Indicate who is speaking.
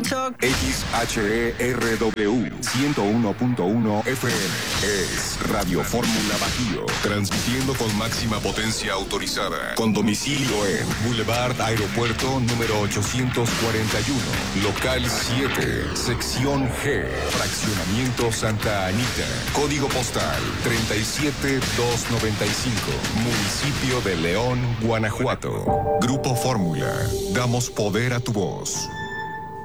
Speaker 1: XHERW 101.1 FM es Radio Fórmula Bajío, transmitiendo con máxima potencia autorizada, con domicilio en Boulevard Aeropuerto número 841, local 7, sección G, fraccionamiento Santa Anita, código postal 37295, municipio de León, Guanajuato. Grupo Fórmula, damos poder a tu voz.